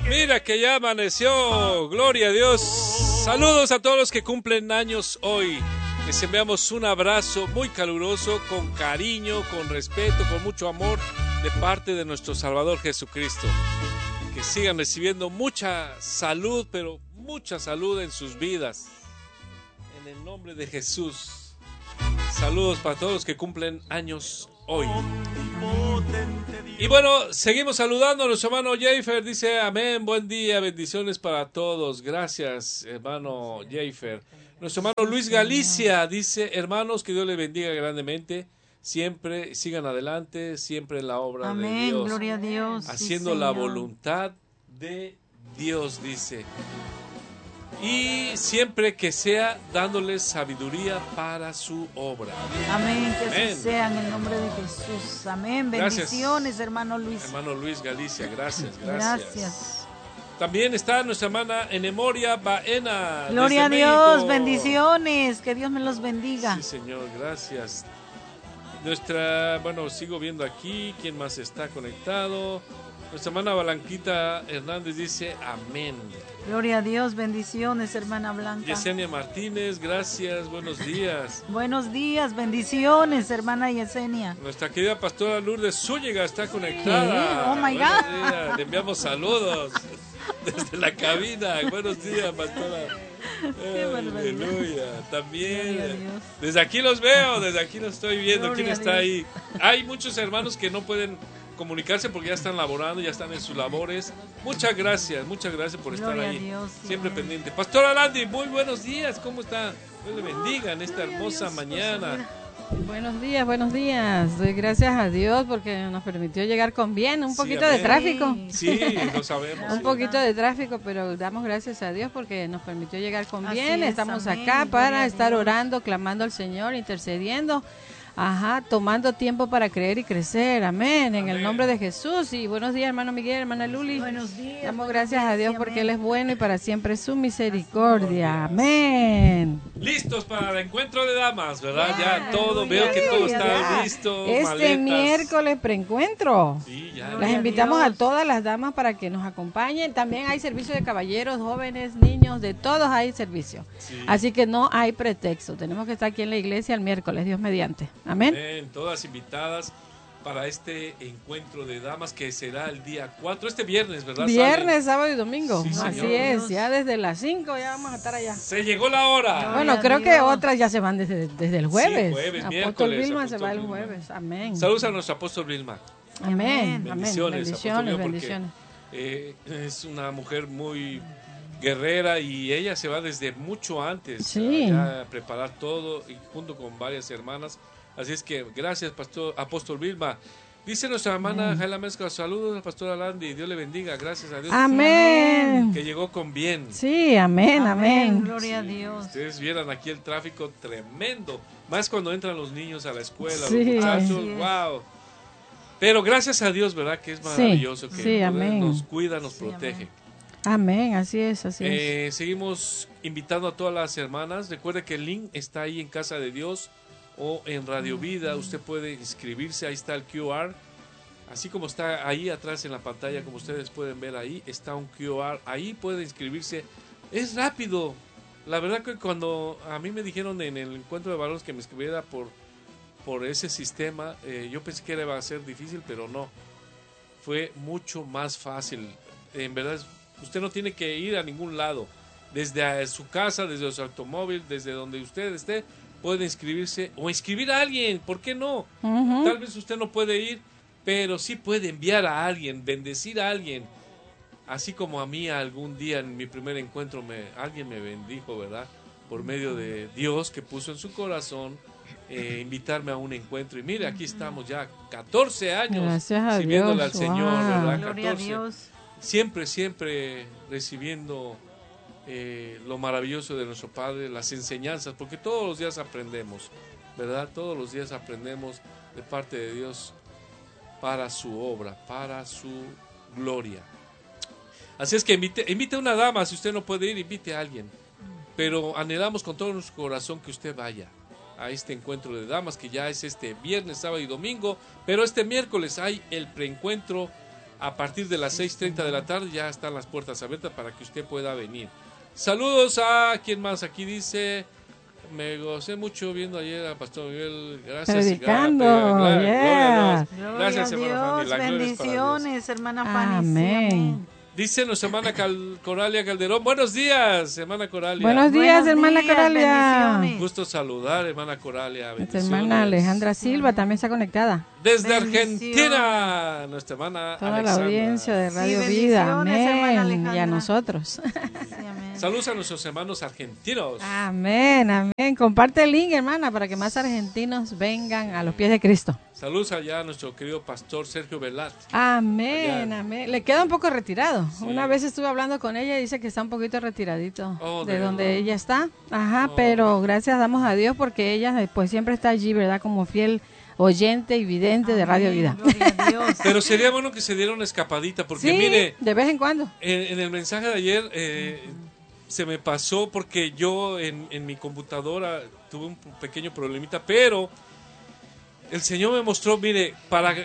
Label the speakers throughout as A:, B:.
A: Mira que ya amaneció, gloria a Dios. Saludos a todos los que cumplen años hoy. Les enviamos un abrazo muy caluroso, con cariño, con respeto, con mucho amor de parte de nuestro Salvador Jesucristo. Que sigan recibiendo mucha salud, pero mucha salud en sus vidas. En el nombre de Jesús. Saludos para todos los que cumplen años hoy. Y bueno, seguimos saludando a nuestro hermano Jeifer. Dice amén, buen día, bendiciones para todos. Gracias, hermano Jeifer. Nuestro hermano Luis Galicia dice: hermanos, que Dios les bendiga grandemente. Siempre sigan adelante, siempre en la obra
B: amén,
A: de Dios.
B: Gloria a Dios.
A: Haciendo
B: sí,
A: la voluntad de Dios, dice. Y siempre que sea dándoles sabiduría para su obra.
B: Amén, que
A: amén.
B: así sea en el nombre de Jesús. Amén.
A: Gracias,
B: bendiciones, hermano Luis.
A: Hermano Luis Galicia, gracias.
B: Gracias.
A: También está nuestra hermana Enemoria Baena.
B: Gloria a
A: desde
B: Dios,
A: México.
B: bendiciones, que Dios me los bendiga.
A: Sí, Señor, gracias. Sigo viendo aquí quién más está conectado. Nuestra hermana Blanquita Hernández dice amén.
B: Gloria a Dios, bendiciones, hermana Blanca.
A: Yesenia Martínez, gracias, buenos días.
B: Buenos días, bendiciones, hermana Yesenia.
A: Nuestra querida pastora Lourdes Zúñiga está conectada.
B: Oh my
A: buenos
B: God.
A: días. Le enviamos saludos desde la cabina. Buenos días, pastora. Aleluya. También desde aquí los veo, desde aquí los estoy viendo.
B: Gloria
A: ¿Quién está ahí? Hay muchos hermanos que no pueden comunicarse porque ya están laborando, ya están en sus labores. Muchas gracias por estar ahí.
B: Dios,
A: siempre pendiente. Pastora Landy, muy buenos días, ¿cómo está? Dios le bendiga en esta hermosa mañana.
C: Buenos días. Doy gracias a Dios porque nos permitió llegar con bien. Un poquito de tráfico.
A: Sí, lo sabemos.
C: Un poquito de tráfico, pero damos gracias a Dios porque nos permitió llegar con bien. Estamos acá para estar orando, clamando al Señor, intercediendo. Tomando tiempo para creer y crecer, amén, en el nombre de Jesús. Y buenos días, hermano Miguel, hermana Luli.
B: Buenos días.
C: Damos gracias a Dios porque Él es bueno y para siempre su misericordia, amén.
A: Listos para el encuentro de damas, ¿verdad? Ya todo, veo que todo está listo.
C: Este miércoles preencuentro.
A: Sí, ya.
C: Las invitamos a todas las damas para que nos acompañen. También hay servicio de caballeros, jóvenes, niños, de todos hay servicio. Sí. Así que no hay pretexto. Tenemos que estar aquí en la iglesia el miércoles, Dios mediante. Amén.
A: Amén. Todas invitadas para este encuentro de damas que será el día 4, este viernes, ¿verdad?
C: Viernes, sábado y domingo.
A: Sí,
C: así es, ya desde las 5 ya vamos a estar allá.
A: Se llegó la hora.
C: Bueno, creo que otras ya se van desde el jueves.
A: Sí, jueves,
C: Apóstol Vilma se va el jueves. Amén.
A: Saludos a nuestro apóstol Vilma.
C: Amén.
A: Bendiciones.
C: Bendiciones.
A: Es una mujer muy guerrera y ella se va desde mucho antes a preparar todo y junto con varias hermanas. Así es que gracias, apóstol Vilma. Dice nuestra hermana Jaila Mezcla, saludos a la pastora Landy, Dios le bendiga, gracias a Dios.
C: Amén.
A: Que llegó con bien.
C: Sí, amén.
B: Gloria a Dios.
A: Ustedes vieran aquí el tráfico tremendo, más cuando entran los niños a la escuela, los muchachos, wow. Pero gracias a Dios, ¿verdad? Que es maravilloso, que nos cuida, nos protege.
C: Amén, así es.
A: Seguimos invitando a todas las hermanas. Recuerde que el link está ahí en Casa de Dios o en Radio Vida. Usted puede inscribirse, ahí está el QR. Así como está ahí atrás en la pantalla, como ustedes pueden ver ahí, está un QR. Ahí puede inscribirse. Es rápido. La verdad que cuando a mí me dijeron en el encuentro de varones que me inscribiera por ese sistema, yo pensé que iba a ser difícil, pero no. Fue mucho más fácil. En verdad, usted no tiene que ir a ningún lado. Desde su casa, desde su automóvil, desde donde usted esté, puede inscribirse o inscribir a alguien. ¿Por qué no? Tal vez usted no puede ir, pero sí puede enviar a alguien, bendecir a alguien. Así como a mí algún día en mi primer encuentro alguien me bendijo, ¿verdad? Por medio de Dios que puso en su corazón invitarme a un encuentro. Y mire, aquí estamos ya 14 años sirviéndole al Señor, ¿verdad?
B: Gloria a Dios.
A: Siempre recibiendo lo maravilloso de nuestro Padre, las enseñanzas, porque todos los días aprendemos, ¿verdad? Todos los días aprendemos de parte de Dios para su obra, para su gloria. Así es que invite a una dama, si usted no puede ir, invite a alguien. Pero anhelamos con todo nuestro corazón que usted vaya a este encuentro de damas, que ya es este viernes, sábado y domingo, pero este miércoles hay el preencuentro A partir de las 6:30 de la tarde ya están las puertas abiertas para que usted pueda venir. Saludos a quien más aquí dice. Me gocé mucho viendo ayer a Pastor Miguel. Gracias.
C: Predicando,
A: Gloria,
B: Gloria
A: gracias,
B: a
A: hermana Fanny.
B: Dios,
A: La gloria es para Dios.
B: bendiciones, hermana Fanny.
C: Amén.
A: Dice nuestra hermana Coralia Calderón. Buenos días, hermana Coralia.
C: Buenos días, hermana Coralia.
B: bendiciones.
A: Gusto saludar, hermana Coralia.
C: Nuestra
A: Bendiciones.
C: hermana Alejandra Silva también está conectada.
A: Desde
B: Bendiciones.
A: Argentina, nuestra hermana
C: Toda
A: Alexandra.
C: la audiencia de Radio
B: Sí,
C: Vida.
B: bendiciones, hermana
C: Amén.
B: Alejandra.
C: Y a nosotros.
B: Sí, amén.
A: Saludos a nuestros hermanos argentinos.
C: Amén, amén. Comparte el link, hermana, para que más argentinos vengan a los pies de Cristo.
A: Saludos allá a nuestro querido pastor Sergio Velat.
C: Amén,
A: Allá.
C: amén. Le queda un poco retirado.
A: Sí.
C: Una vez estuve hablando con ella y dice que está un poquito retiradito
A: Oh,
C: de
A: ¿de
C: donde
A: verdad?
C: ella está. Ajá,
A: Oh.
C: pero gracias damos a Dios porque ella pues siempre está allí, ¿verdad? Como fiel oyente y vidente de Radio
B: Amén,
C: Vida.
B: gloria a Dios.
A: Pero sería bueno que se diera una escapadita, porque
C: Sí,
A: mire,
C: de vez en cuando.
A: en el mensaje de ayer se me pasó porque yo en mi computadora tuve un pequeño problemita, pero el Señor me mostró, mire,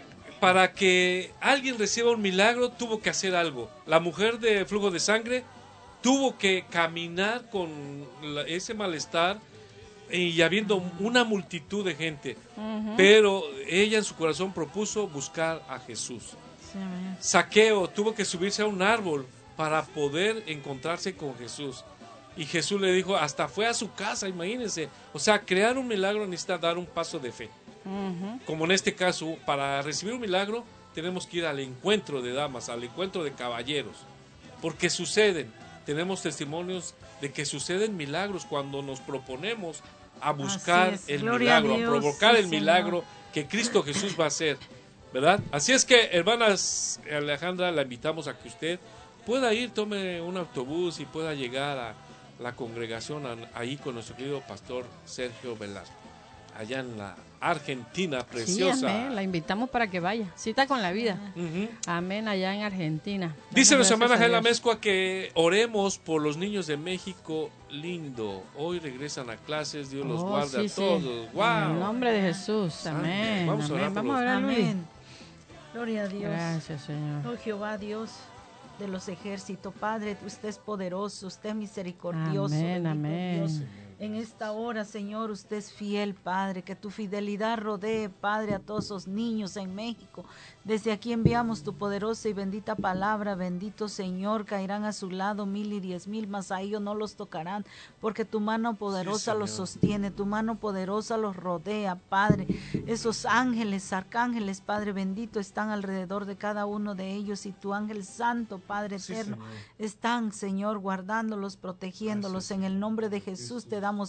A: para que alguien reciba un milagro tuvo que hacer algo. La mujer de flujo de sangre tuvo que caminar con ese malestar y habiendo una multitud de gente, pero ella en su corazón propuso buscar a Jesús.
B: Sí, amén.
A: Zaqueo tuvo que subirse a un árbol para poder encontrarse con Jesús. Y Jesús le dijo, hasta fue a su casa, imagínense. O sea, crear un milagro necesita dar un paso de fe. Como en este caso, para recibir un milagro tenemos que ir al encuentro de damas, al encuentro de caballeros. Porque suceden, tenemos testimonios de que suceden milagros cuando nos proponemos a buscar
B: Así es,
A: el
B: gloria a
A: milagro, a
B: Dios,
A: provocar
B: sí,
A: el milagro que Cristo Jesús va a hacer, ¿verdad? Así es que, hermanas Alejandra, la invitamos a que usted pueda ir, tome un autobús y pueda llegar a la congregación ahí con nuestro querido pastor Sergio Velasco, allá en la Argentina
C: Sí,
A: preciosa.
C: amén. La invitamos para que vaya. Cita con la vida.
A: Ujú.
C: Amén, allá en Argentina.
A: Dice
C: Damos
A: nuestra hermana
C: gracias a
A: Gela
C: Dios.
A: Mezcua que oremos por los niños de México lindo. Hoy regresan a clases, Dios los
C: Oh,
A: guarde
C: sí,
A: a
C: sí.
A: todos.
C: En el
A: ¡Wow!
C: nombre de Jesús. Amén.
A: Vamos a orar
C: Amén.
A: por
C: Vamos a
A: los-
C: orar, Luis.
B: Amén. Gloria a Dios.
C: Gracias, Señor.
B: Oh Jehová Dios de los ejércitos, Padre, usted es poderoso, usted es misericordioso.
C: Amén,
B: bendito
C: amén.
B: Dios. En esta hora, Señor, usted es fiel, Padre, que tu fidelidad rodee, Padre, a todos esos niños en México. Desde aquí enviamos tu poderosa y bendita palabra, bendito Señor, caerán a su lado 1000 y 10,000, mas a ellos no los tocarán, porque tu mano poderosa
A: Sí,
B: los
A: Señor.
B: sostiene, tu mano poderosa los rodea, Padre. Esos ángeles, arcángeles, Padre bendito, están alrededor de cada uno de ellos y tu ángel santo, Padre
A: Sí,
B: eterno,
A: Señor.
B: están, Señor, guardándolos, protegiéndolos.
A: Gracias,
B: En el nombre de Jesús te damos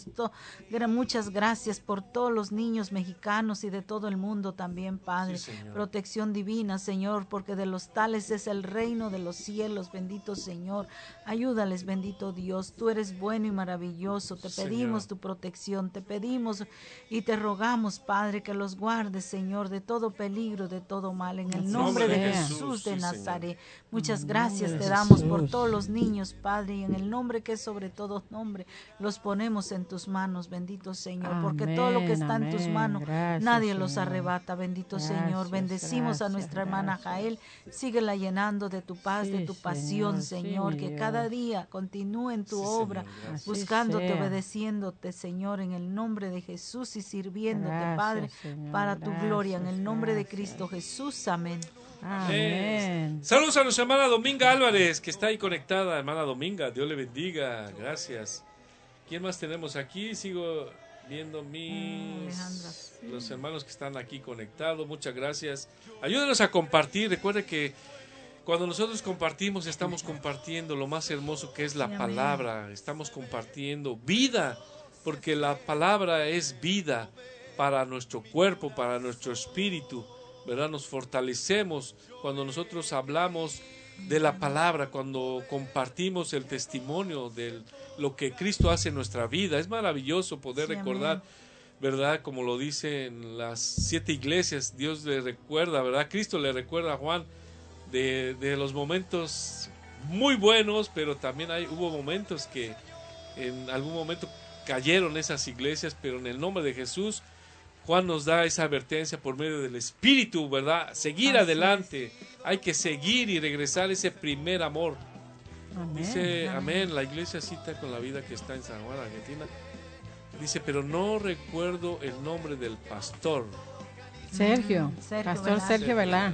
B: muchas gracias por todos los niños mexicanos y de todo el mundo también, Padre.
A: Sí, Señor.
B: Protección divina, Señor, porque de los tales es el reino de los cielos, bendito Señor. Ayúdales, bendito Dios. Tú eres bueno y maravilloso. Te
A: Señor.
B: pedimos tu protección, te pedimos y te rogamos, Padre, que los guardes, Señor, de todo peligro, de todo mal. En el
C: Así
B: nombre de
C: sea.
B: Jesús de
A: Sí, Señor.
B: Nazaret. Muchas
C: En el
B: gracias
C: nombre
B: te
C: de
B: damos por
C: Jesús.
B: todos los niños, Padre, y en el nombre que es sobre todo nombre, los ponemos en tus manos, bendito Señor, porque todo lo que está en tus
C: Amén,
B: manos,
C: gracias,
B: nadie los
C: Señor.
B: arrebata, bendito
C: Gracias,
B: Señor. Bendecimos a
C: gracias,
B: nuestra hermana
C: gracias.
B: Jael, síguela llenando de tu paz, de
C: Sí,
B: tu pasión,
C: Señor, sí,
B: Señor,
C: mi
B: que
C: Dios.
B: cada día continúe en tu
A: Sí,
B: obra,
A: Señor, gracias.
C: Así
B: buscándote,
C: sea.
B: obedeciéndote, Señor, en el nombre de Jesús y sirviéndote,
C: Gracias,
B: Padre,
C: Señor,
B: para tu gloria, en el
C: gracias,
B: nombre de
C: gracias.
B: Cristo Jesús. Amén.
C: Amén.
A: Saludos a nuestra hermana Dominga Álvarez, que está ahí conectada. Hermana Dominga, Dios le bendiga. Gracias. ¿Quién más tenemos aquí? Sigo viendo
B: Alejandra.
A: los hermanos que están aquí conectados. Muchas gracias. Ayúdenos a compartir. Recuerde que cuando nosotros compartimos, estamos compartiendo lo más hermoso que es la
B: Sí, amén.
A: palabra. Estamos compartiendo vida, porque la palabra es vida para nuestro cuerpo, para nuestro espíritu, ¿verdad? Nos fortalecemos cuando nosotros hablamos de la palabra, cuando compartimos el testimonio de lo que Cristo hace en nuestra vida. Es maravilloso poder
B: Sí,
A: recordar,
B: amén.
A: ¿verdad? Como lo dicen las 7 iglesias, Dios le recuerda, ¿verdad? Cristo le recuerda a Juan de los momentos muy buenos, pero también hubo momentos que en algún momento cayeron esas iglesias, pero en el nombre de Jesús, Juan nos da esa advertencia por medio del Espíritu, ¿verdad? Seguir
B: Así
A: adelante, hay que seguir y regresar a ese primer amor.
C: Amén.
A: Dice, amén, la iglesia Cita con la Vida que está en San Juan, Argentina. Dice, pero no recuerdo el nombre del pastor.
C: Sergio,
B: Sergio
C: Pastor
B: Velá.
C: Sergio Velá.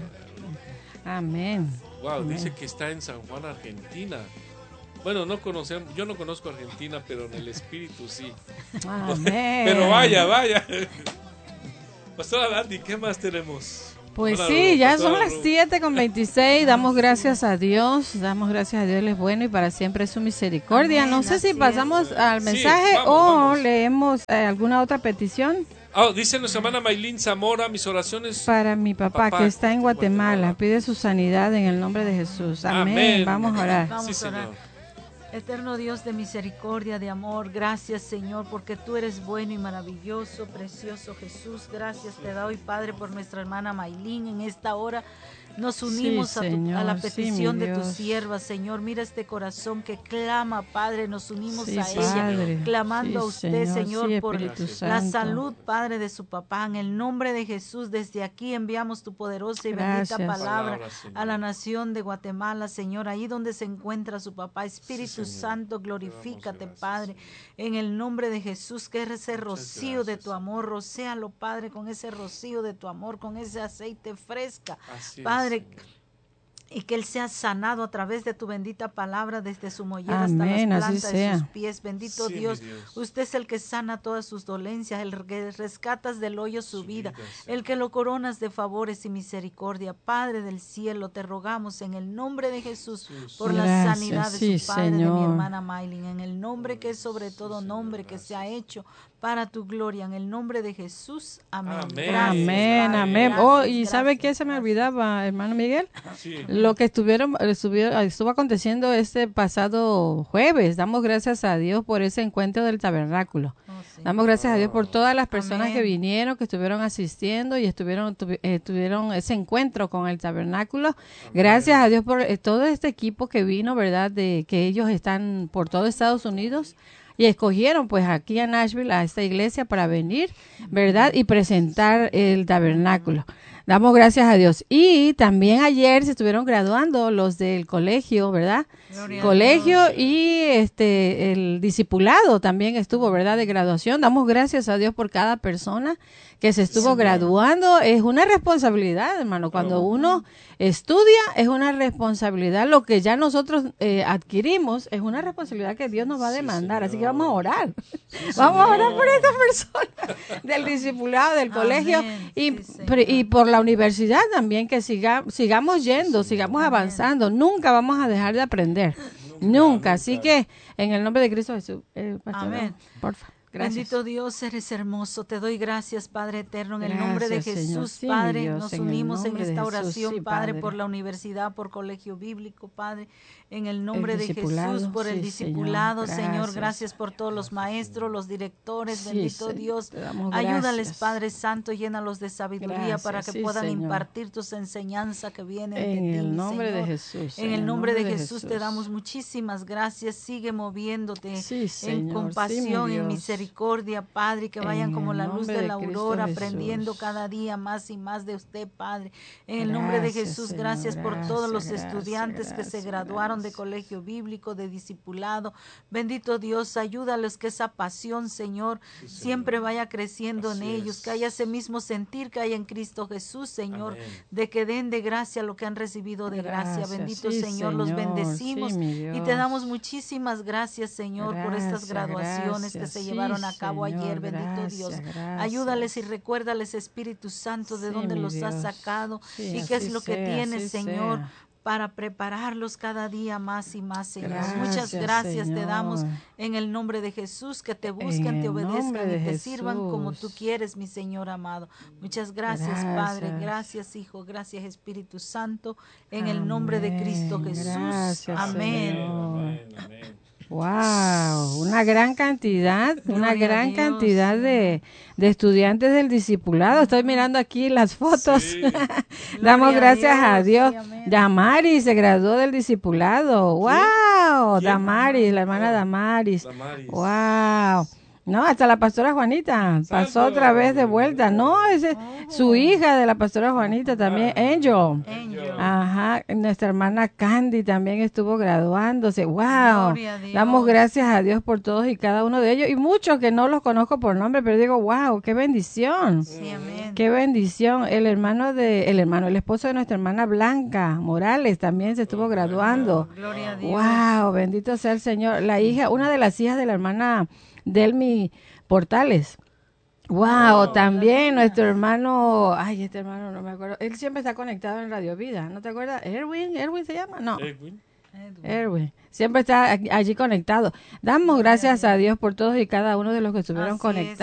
C: Amén.
A: Wow,
C: Amén.
A: dice que está en San Juan, Argentina. Bueno, yo no conozco Argentina, pero en el espíritu sí.
C: Amén.
A: Pero vaya. Pastora Landy, ¿qué más tenemos?
C: Pues
A: Hola,
C: sí, ya
A: Pastora
C: son las
A: Ruth.
C: 7:26. Damos gracias a Dios. Damos gracias a Dios, Él es bueno y para siempre es su misericordia.
B: Amén,
C: No sé si
B: así
C: pasamos
B: es.
C: al
A: Sí,
C: mensaje o
A: vamos.
C: leemos alguna otra petición.
A: Dice nuestra hermana Maylin Zamora, mis oraciones.
C: Para mi papá,
A: Papá,
C: que está en Guatemala,
A: Guatemala.
C: pide su sanidad en el nombre de Jesús. Amén.
A: Amén.
C: Vamos a orar.
B: Vamos
A: Sí,
B: a orar.
A: Señor.
B: Eterno Dios de misericordia, de amor, gracias Señor, porque tú eres bueno y maravilloso, precioso Jesús. Gracias te doy, Padre, por nuestra hermana Maylin. En esta hora nos unimos
C: Sí,
B: a
C: Señor,
B: la
C: sí,
B: petición
C: mi
B: de tu
C: Dios.
B: sierva, Señor. Mira este corazón que clama, Padre, nos unimos
C: Sí,
B: a ella,
C: Padre.
B: clamando
C: Sí,
B: a usted, Señor,
C: sí,
B: por
C: Espíritu
B: la
C: Santo.
B: salud, Padre, de su papá. En el nombre de Jesús, desde aquí enviamos tu poderosa y bendita
C: Gracias.
B: palabra
A: Señor.
B: a la nación de Guatemala, Señor, ahí donde se encuentra su papá. Espíritu
A: Señor.
B: Santo,
A: Te damos
B: glorifícate,
A: gracias,
B: Padre,
A: Señor.
B: en el nombre de Jesús, que ese
A: Muchas
B: rocío de
A: gracias,
B: tu amor, rocéalo, Padre, con ese rocío de tu amor, con ese aceite fresca,
A: Así es,
B: Padre,
A: Señor.
B: y que Él sea sanado a través de tu bendita palabra desde su mollera
C: Amén,
B: hasta
C: así
B: las plantas de sus
C: sea.
B: pies. Bendito
A: Sí, mi
B: Dios,
A: Dios.
B: usted es el que sana todas sus dolencias, el que rescatas del hoyo su vida,
A: Señor.
B: el que lo coronas de favores y misericordia. Padre del cielo, te rogamos en el nombre de Jesús por la
C: Gracias,
B: sanidad de
C: sí,
B: su padre, de mi
C: Señor.
B: hermana Maylin, en el nombre que es sobre todo nombre, que se ha hecho para tu gloria, en el nombre de Jesús. Amén.
A: Amén.
B: Gracias,
C: Amén,
B: Padre,
C: amén.
B: gracias,
C: Y ¿sabe
B: gracias,
C: qué se me
B: gracias.
C: olvidaba, hermano Miguel?
A: Sí.
C: Lo que estuvo aconteciendo este pasado jueves. Damos gracias a Dios por ese encuentro del tabernáculo.
B: Oh, sí.
C: Damos gracias a Dios por todas las personas que
B: Amén.
C: vinieron, que estuvieron asistiendo y tuvieron ese encuentro con el tabernáculo. Gracias a Dios por todo este equipo que vino, ¿verdad? De que ellos están por todo Estados Unidos y escogieron pues aquí a Nashville, a esta iglesia para venir, ¿verdad? Y presentar el tabernáculo. Damos gracias a Dios. Y también ayer se estuvieron graduando los del colegio, ¿verdad?
B: Gloria a
C: Colegio
B: Dios.
C: y el discipulado también estuvo, ¿verdad? De graduación. Damos gracias a Dios por cada persona que se estuvo graduando. Es una responsabilidad, hermano. Cuando uno estudia, es una responsabilidad. Lo que ya nosotros adquirimos es una responsabilidad que Dios nos va a demandar. Así que vamos a orar. Vamos a orar por esta persona del discipulado, del colegio
B: Amén.
C: y,
B: Sí, Señor.
C: y por la universidad también, que sigamos yendo, sigamos avanzando. Nunca vamos a dejar de aprender. Nunca. Así que en el nombre de Cristo Jesús, pastor,
B: Amén.
C: porfa. Gracias.
B: Bendito Dios, eres hermoso. Te doy gracias, Padre eterno, en el nombre de
C: Gracias, Señor.
B: Jesús,
C: Sí, mi
B: Padre.
C: Dios,
B: Nos
C: en el
B: unimos en
C: nombre de
B: esta
C: Jesús,
B: oración,
C: sí,
B: Padre,
C: Padre.
B: por la universidad, por colegio bíblico, Padre, en el nombre de
C: discipulado,
B: Jesús, por el
C: sí,
B: discipulado,
C: Señor.
B: Señor.
C: Gracias.
B: Gracias por todos los maestros, los directores,
C: Sí,
B: bendito
C: Señor,
B: Dios.
C: te damos
B: Ayúdales,
C: gracias.
B: Padre Santo, llénalos de sabiduría
C: Gracias,
B: para que
C: sí,
B: puedan
C: Señor.
B: impartir tus enseñanzas que vienen de
C: En
B: ti,
C: el nombre de
B: Señor.
C: Jesús.
B: En el nombre de Jesús te damos muchísimas gracias. Sigue moviéndote
C: Sí,
B: en
C: Señor, sí,
B: compasión,
C: mi
B: en
C: Dios.
B: misericordia, Padre, que vayan
C: En
B: como
C: el
B: la luz
C: nombre
B: de
C: de
B: la
C: Cristo
B: aurora,
C: Jesús.
B: aprendiendo cada día más y más de usted, Padre. En el nombre de
C: Gracias,
B: Jesús,
C: Señor,
B: gracias por todos los
C: gracias,
B: estudiantes que se
C: gracias,
B: graduaron de
C: gracias.
B: colegio bíblico, de discipulado. Bendito Dios, ayúdales que esa pasión, Señor, siempre vaya creciendo en
A: Así
B: ellos,
A: es.
B: que haya ese mismo sentir que hay en Cristo Jesús, Señor,
A: Amén.
B: de que den de gracia lo que han recibido de gracia.
C: Gracias,
B: Bendito
C: sí,
B: Señor, los
C: Señor,
B: bendecimos
C: sí, mi
B: y te
C: Dios.
B: damos muchísimas gracias, Señor, por estas
C: Gracias,
B: graduaciones que
C: gracias,
B: se
C: sí,
B: llevaron a cabo
C: Señor,
B: ayer. Bendito
C: gracias,
B: Dios.
C: gracias.
B: Ayúdales y recuérdales, Espíritu Santo, de
C: Sí,
B: dónde
C: mi
B: los has
C: Dios.
B: sacado
C: Sí,
B: y qué es
C: así
B: lo que
C: sea,
B: tienes,
C: así
B: Señor,
C: sea.
B: para prepararlos cada día más y más, Señor. Muchas
C: Gracias,
B: gracias te damos
C: Señor.
B: en el nombre de Jesús, que te
C: En
B: busquen, te
C: el nombre
B: obedezcan y
C: de
B: te sirvan como tú
C: Jesús.
B: quieres, mi Señor amado. Muchas gracias, Padre.
C: Gracias.
B: Gracias, Hijo. Gracias, Espíritu Santo. En el nombre de Cristo
C: Amén.
B: Jesús.
C: Gracias,
B: Amén.
C: Señor.
A: Amén, amén.
C: Wow, una gran cantidad
B: Gloria a Dios.
C: de estudiantes del discipulado. Estoy mirando aquí las fotos.
A: Sí.
C: Damos
B: Gloria
C: gracias a Dios.
B: Sí, amén.
C: Damaris se graduó del discipulado. Wow,
A: ¿Quién?
C: Damaris, la hermana Damaris.
A: Damaris.
C: Wow. No, hasta la pastora Juanita pasó otra vez de vuelta. No, su hija de la pastora Juanita también, Angel. Ajá, nuestra hermana Candy también estuvo graduándose. Wow, damos gracias a Dios por todos y cada uno de ellos. Y muchos que no los conozco por nombre, pero digo, wow, qué bendición.
B: Sí, amén.
C: Qué bendición. El esposo de nuestra hermana Blanca Morales también se estuvo graduando.
B: Gloria a Dios.
C: Wow, bendito sea el Señor. Una de las hijas de la hermana Delmi Portales. Wow, también nuestro hermano, este hermano no me acuerdo, él siempre está conectado en Radio Vida, ¿no te acuerdas? Erwin se llama, no. Erwin, siempre está allí conectado. Damos gracias a Dios por todos y cada uno de los que estuvieron conectados.